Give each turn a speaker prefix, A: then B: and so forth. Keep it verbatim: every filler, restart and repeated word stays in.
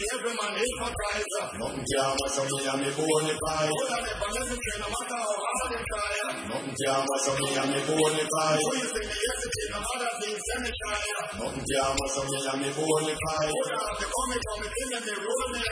A: every man is for Christ.
B: Nothing can mash up me and me bone pie.
A: Put on the balance no matter how hard they try.
B: Nothing can mash up me and me bone pie.
A: Who you think the yesterday no matter things send me try.
B: Nothing can mash up me and me bone pie.
A: Put on the coming from the king and the road.